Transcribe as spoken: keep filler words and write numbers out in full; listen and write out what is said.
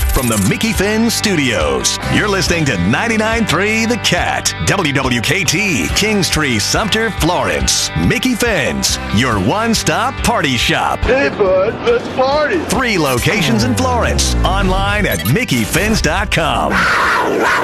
from the Mickey Finn Studios. You're listening to ninety-nine point three The Cat, W W K T, Kingstree, Sumter, Florence. Mickey Finn's, your one-stop party shop. Hey, bud, let's party. Three locations in Florence. Online at mickey fins dot com.